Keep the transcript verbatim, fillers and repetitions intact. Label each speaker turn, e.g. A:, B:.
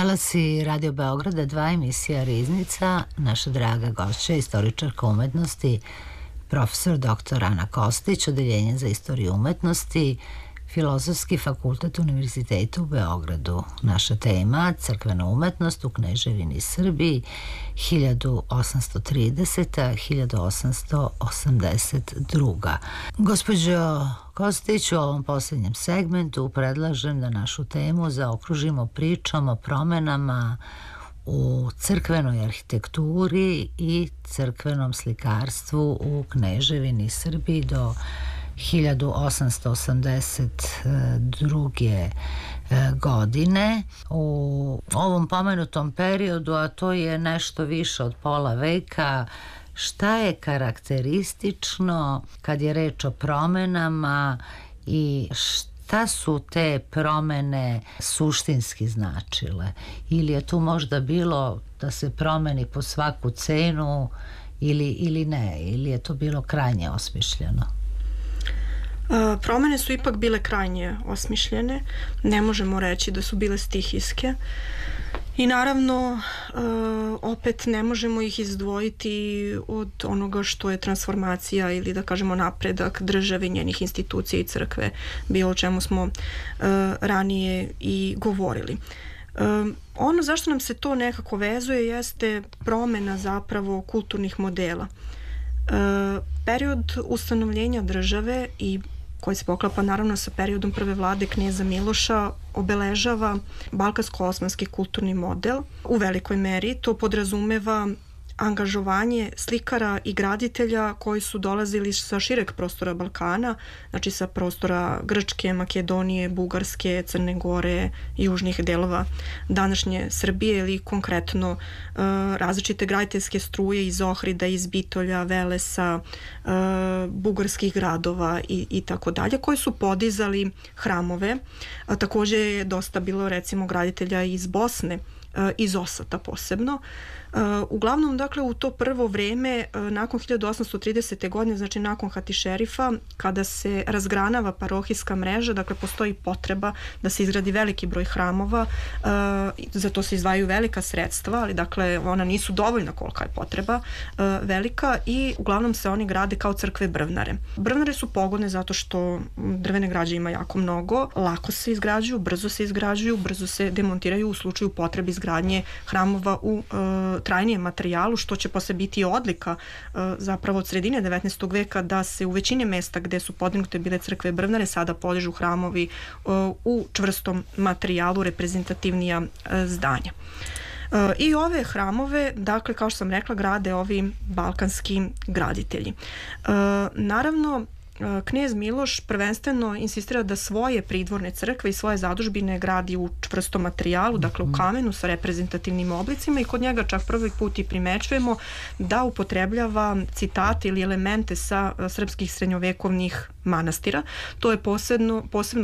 A: Talasi Radio Beograda, dva emisija Riznica. Naša draga gošća, istoričarka umetnosti, profesor doktor Ana Kostić, Odeljenje za istoriju umetnosti, Filozofski fakultet Univerziteta u Beogradu. Naša tema, crkvena umetnost u Kneževini Srbiji hiljadu osamsto trideseta do hiljadu osamsto osamdeset druga. Gospođo Kostić, u ovom posljednjem segmentu predlažem da našu temu zaokružimo pričom o promenama u crkvenoj arhitekturi i crkvenom slikarstvu u Kneževini Srbiji do hiljadu osamsto osamdeset druge godine. U ovom pomenutom periodu, a to je nešto više od pola veka, šta je karakteristično kad je reč o promenama i šta su te promene suštinski značile? Ili je tu možda bilo da se promeni po svaku cenu ili, ili ne? Ili je to bilo krajnje osmišljeno?
B: Promene su ipak bile krajnje osmišljene, ne možemo reći da su bile stihijske i naravno opet ne možemo ih izdvojiti od onoga što je transformacija ili da kažemo napredak države i njenih institucija i crkve, bilo o čemu smo ranije i govorili. Ono zašto nam se to nekako vezuje jeste promena zapravo kulturnih modela. Period ustanovljenja države i koji se poklapa naravno sa periodom prve vlade kneza Miloša obeležava balkansko-osmanski kulturni model u velikoj meri. To podrazumeva angažovanje slikara i graditelja koji su dolazili sa šireg prostora Balkana, znači sa prostora Grčke, Makedonije, Bugarske, Crne Gore i južnih delova današnje Srbije ili konkretno uh, različite graditeljske struje iz Ohrida, iz Bitolja, Velesa, uh, bugarskih gradova i, i tako dalje, koji su podizali hramove. A, također je dosta bilo recimo graditelja iz Bosne, iz Osata posebno. Uglavnom, dakle, u to prvo vreme, nakon hiljadu osamsto tridesete godine, znači nakon Hatišerifa, kada se razgranava parohijska mreža, dakle, postoji potreba da se izgradi veliki broj hramova, za to se izdvajaju velika sredstva, ali, dakle, ona nisu dovoljna kolika je potreba velika i uglavnom se oni grade kao crkve brvnare. Brvnare su pogodne zato što drvene građe ima jako mnogo, lako se izgrađuju, brzo se izgrađuju, brzo se demontiraju u slučaju potrebe izgradnje hramova u uh, trajnijem materijalu, što će posle biti odlika uh, zapravo od sredine devetnaestog veka da se u većini mesta gde su podignute bile crkve brvnare sada podižu hramovi uh, u čvrstom materijalu, reprezentativnija uh, zdanja. Uh, I ove hramove, dakle, kao što sam rekla, grade ovi balkanski graditelji. Uh, naravno, knez Miloš prvenstveno insistira da svoje pridvorne crkve i svoje zadužbine gradi u čvrstom materijalu, dakle u kamenu sa reprezentativnim oblicima i kod njega čak prvi put i primećujemo da upotrebljava citate ili elemente sa srpskih srednjovekovnih manastira. To je posebno, posebno